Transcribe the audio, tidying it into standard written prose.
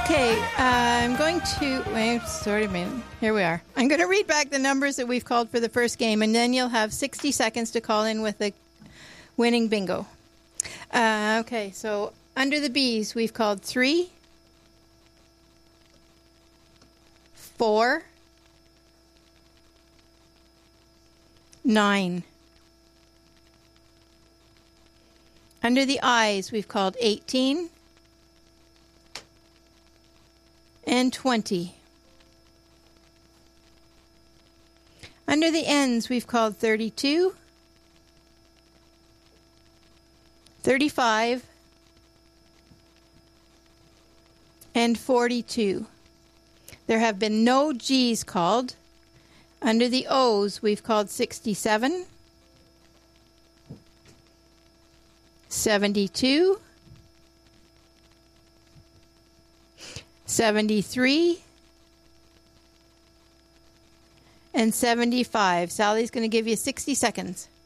Okay, I'm going to... Wait, sorry, man. Here we are. I'm going to read back the numbers that we've called for the first game, and then you'll have 60 seconds to call in with the winning bingo. Okay, so under the B's, we've called 3, 4, 9. Under the I's, we've called 18 and 20. Under the N's, we've called 32, 35, and 42. There have been no G's called. Under the O's, we've called 67, 72, 73, and 75. Sally's going to give you 60 seconds.